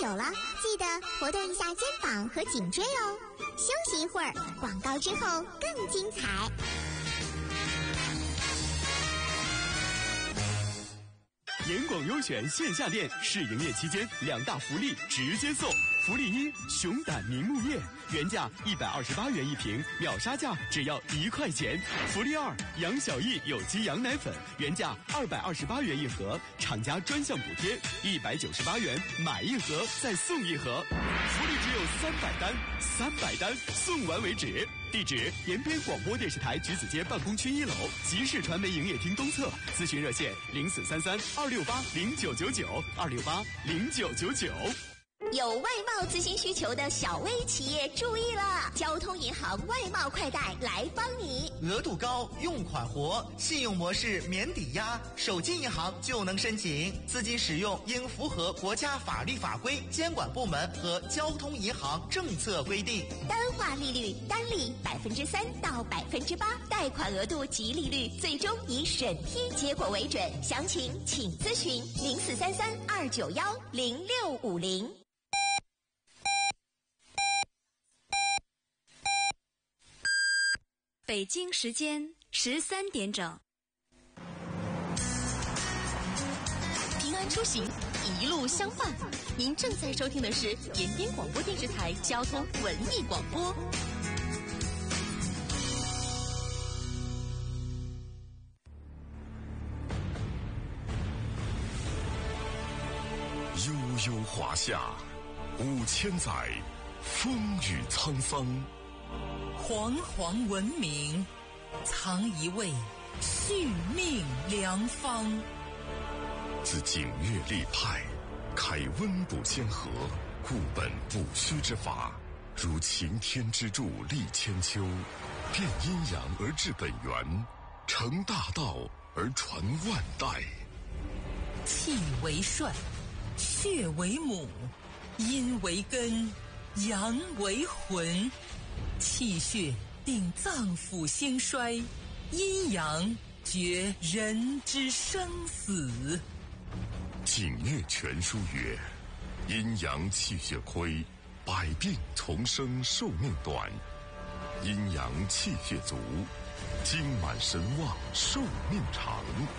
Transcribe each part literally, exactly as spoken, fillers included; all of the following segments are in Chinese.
久了，记得活动一下肩膀和颈椎哦。休息一会儿，广告之后更精彩。 严广优选线下店试营业期间，两大福利直接送。福利一：熊胆明目叶，原价一百二十八元一瓶，秒杀价只要一块钱。福利二：杨小艺有机羊奶粉，原价二百二十八元一盒，厂家专项补贴一百九十八元，买一盒再送一盒。福利只有三百单，三百单送完为止。地址：延边广播电视台橘子街办公区一楼，集市传媒营业厅东侧。咨询热线：零四三三二六八零九九九二六八零九九九。 有外贸咨询需求的小微企业注意了，交通银行外贸快贷来帮你。 额度高，用款活，信用模式免抵押，手机银行就能申请。资金使用应符合国家法律法规、监管部门和交通银行政策规定。 单化利率单利百分之三到百分之八，贷款额度及利率最终以审批结果为准。详情请咨询零四三三二九幺零六五零。 北京时间十三点整。 平安出行，一路相伴。您正在收听的是延边广播电视台交通文艺广播。 悠悠华夏，五千载，风雨沧桑。 煌煌文明，藏一位续命良方。 自景岳立派，开温补先河，固本补虚之法，如擎天之柱立千秋，变阴阳而治本源，成大道而传万代。 气为帅，血为母，阴为根，阳为魂。气血定脏腑兴衰，阴阳决人之生死。 景岳全书曰：阴阳气血亏，百病丛生，寿命短；阴阳气血足，精满神旺，寿命长。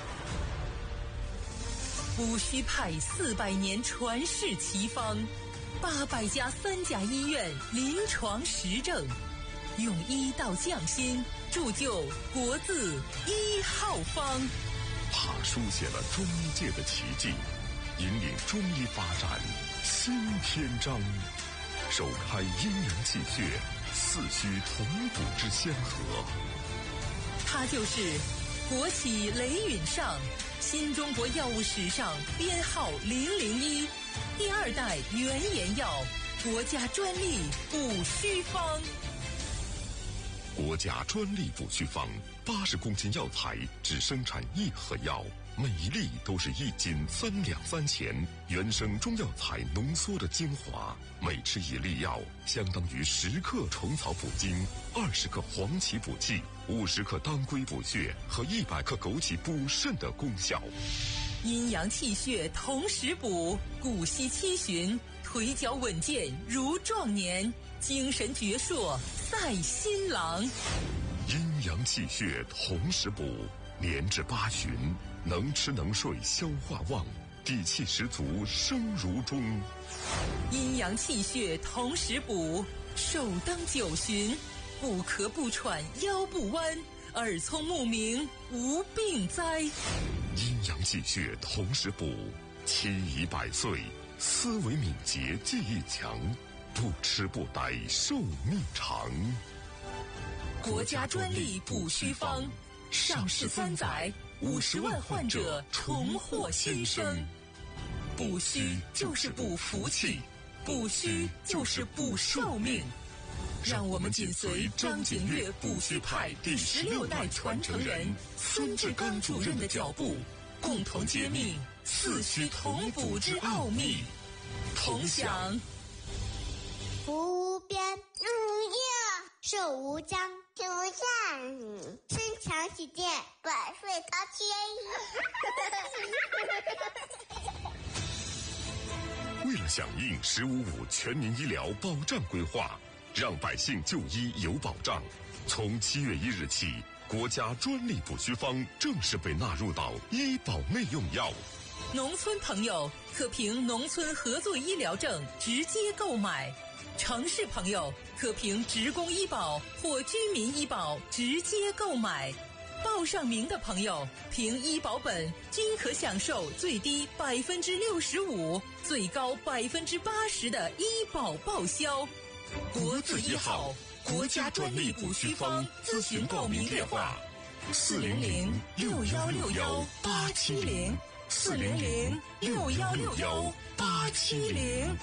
补虚派四百年传世奇方，八百家三甲医院临床实证，用医道匠心，铸就国字一号方。 他书写了中医界的奇迹，引领中医发展新篇章，首开阴阳气血四虚同补之先河。 他就是国企雷允上，新中国药物史上编号零零一，第二代原研药，国家专利补虚方。 国家专利补虚方，八十公斤药材只生产一盒药，每一粒都是一斤三两三钱，原生中药材浓缩的精华，每吃一粒药相当于十克虫草补精，二十克黄芪补气，五十克当归补血和一百克枸杞补肾的功效。 阴阳气血同时补，骨息七旬，腿脚稳健如壮年，精神矍铄赛新郎。 阴阳气血同时补，年至八旬，能吃能睡，消化旺，底气十足，生如钟。 阴阳气血同时补，寿登九旬，不咳不喘，腰不弯，耳聪目明，无病灾。 阴阳气血同时补，七宜百岁，思维敏捷，记忆强，不吃不呆，寿命长。 国家专利补虚方，上市三载，五十万患者重获新生。补虚就是补福气，补虚就是补寿命。让我们紧随张景岳补虚派第十六代传承人孙志刚主任的脚步，共同揭秘四虚同补之奥秘，同享。 福无边，日无夜，寿无疆，天无限，身强体健，百岁高迁。 为了响应“十五五”全民医疗保障规划，让百姓就医有保障。从七月一日起，国家专利补虚方正式被纳入到医保内用药。 农村朋友可凭农村合作医疗证直接购买，城市朋友可凭职工医保或居民医保直接购买。报上名的朋友凭医保本均可享受最低百分之六十五、最高百分之八十的医保报销。 国字一号，国家专利补虚方咨询报名电话：四零零六幺六幺八七零。四零零六幺六幺八七零。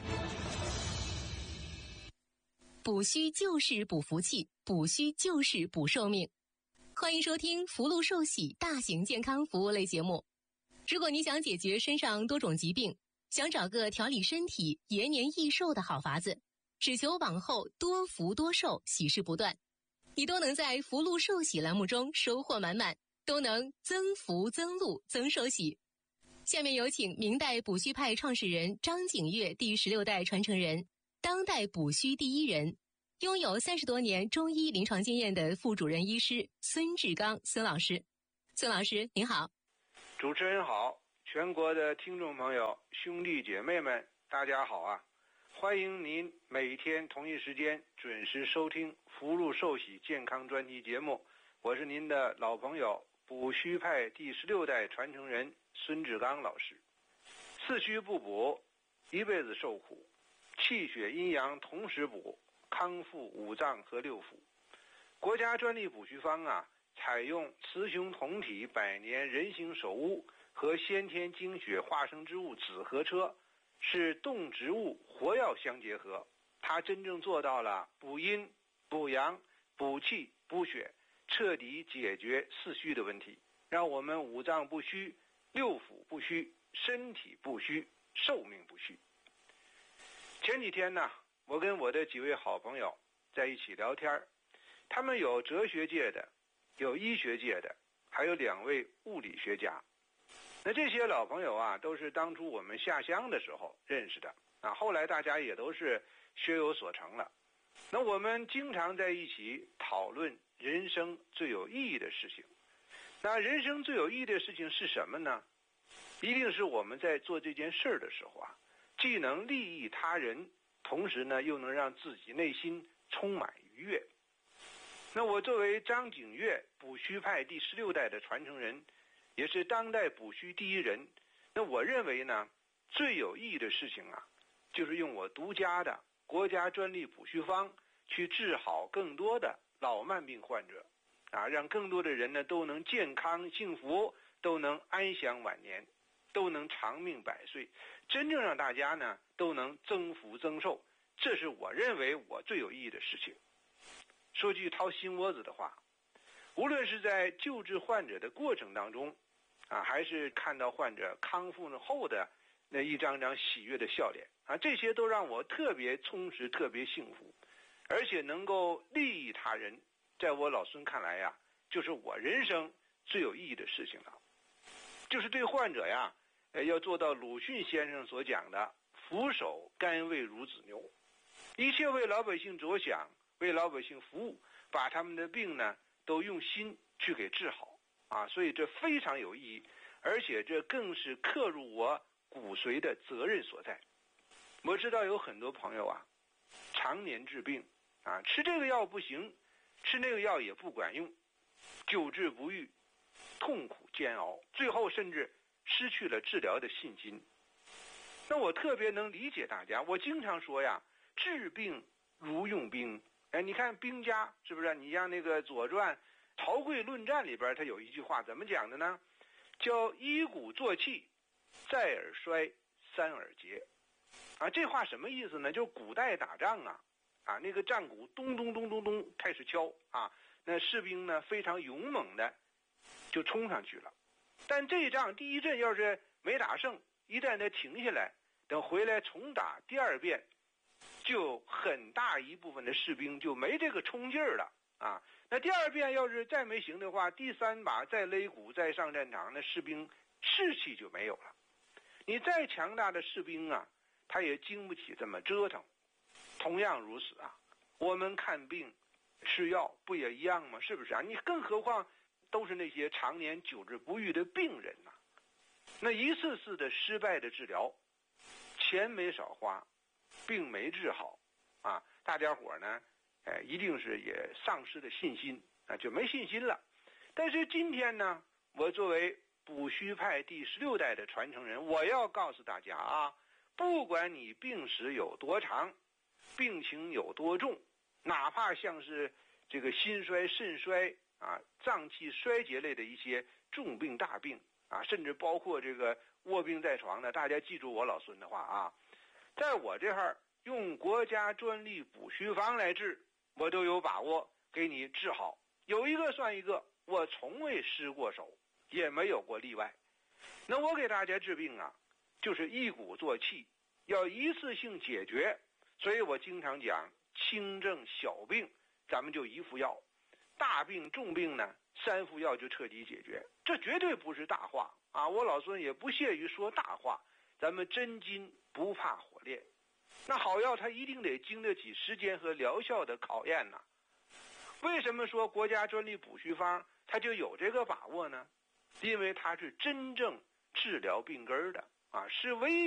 补虚就是补福气，补虚就是补寿命。欢迎收听福禄寿喜大型健康服务类节目。如果你想解决身上多种疾病，想找个调理身体、延年益寿的好法子，只求往后多福多寿，喜事不断，你都能在福禄寿喜栏目中收获满满，都能增福增禄增寿喜。下面有请明代补虚派创始人张景岳第十六代传承人，当代补虚第一人，拥有三十多年中医临床经验的副主任医师孙志刚孙老师。孙老师您好。 主持人好，全国的听众朋友兄弟姐妹们大家好啊！欢迎您每天同一时间准时收听福禄寿喜健康专题节目，我是您的老朋友补虚派第十六代传承人孙志刚老师。四虚不补，一辈子受苦；气血阴阳同时补，康复五脏和六腑。国家专利补虚方啊，采用雌雄同体百年人形首乌和先天精血化生之物紫河车，是动植物活药相结合，它真正做到了补阴、补阳、补气、补血，彻底解决四虚的问题，让我们五脏不虚，六腑不虚，身体不虚，寿命不虚。前几天呢，我跟我的几位好朋友在一起聊天，他们有哲学界的，有医学界的，还有两位物理学家。那这些老朋友啊，都是当初我们下乡的时候认识的啊，后来大家也都是学有所成了。那我们经常在一起讨论人生最有意义的事情。那人生最有意义的事情是什么呢？一定是我们在做这件事的时候啊，既能利益他人，同时呢又能让自己内心充满愉悦。那我作为张景岳补虚派第十六代的传承人，也是当代补虚第一人，那我认为呢，最有意义的事情啊，就是用我独家的国家专利补虚方去治好更多的老慢病患者啊，让更多的人呢都能健康幸福，都能安享晚年，都能长命百岁，真正让大家呢都能增福增寿，这是我认为我最有意义的事情。说句掏心窝子的话，无论是在救治患者的过程当中啊，还是看到患者康复后的那一张张喜悦的笑脸啊，这些都让我特别充实，特别幸福，而且能够利益他人，在我老孙看来呀，就是我人生最有意义的事情了。就是对患者呀，呃，要做到鲁迅先生所讲的俯首甘为孺子牛，一切为老百姓着想，为老百姓服务，把他们的病呢都用心去给治好啊，所以这非常有意义，而且这更是刻入我骨髓的责任所在。我知道有很多朋友啊，常年治病啊，吃这个药不行，吃那个药也不管用，久治不愈，痛苦煎熬，最后甚至失去了治疗的信心。那我特别能理解大家，我经常说呀，治病如用兵。哎，你看兵家是不是？你像那个《左传》陶贵论战里边，他有一句话怎么讲的呢？叫一鼓作气，再而衰，三而竭。啊，这话什么意思呢？就古代打仗啊，啊，那个战鼓咚咚咚咚咚开始敲啊，那士兵呢非常勇猛的就冲上去了。但这一仗第一阵要是没打胜，一旦他停下来，等回来重打第二遍，就很大一部分的士兵就没这个冲劲儿了啊。那第二遍要是再没行的话，第三把再擂鼓再上战场，那士兵士气就没有了。你再强大的士兵啊， 他也经不起这么折腾。同样如此啊，我们看病吃药不也一样吗？是不是啊？你更何况都是那些常年久治不愈的病人呐、啊。那一次次的失败的治疗，钱没少花，病没治好啊，大家伙呢，哎，一定是也丧失了信心啊，就没信心了。但是今天呢，我作为补虚派第十六代的传承人，我要告诉大家啊，不管你病史有多长，病情有多重，哪怕像是这个心衰、肾衰啊、脏器衰竭类的一些重病大病啊，甚至包括这个卧病在床的，大家记住我老孙的话啊，在我这儿用国家专利补虚方来治，我都有把握给你治好，有一个算一个，我从未失过手，也没有过例外。那我给大家治病啊，就是一鼓作气，要一次性解决。所以我经常讲，轻症小病咱们就一副药，大病重病呢三副药就彻底解决。这绝对不是大话啊！我老孙也不屑于说大话，咱们真金不怕火炼。那好药它一定得经得起时间和疗效的考验呢。为什么说国家专利补虚方它就有这个把握呢？因为它是真正治疗病根的啊，是唯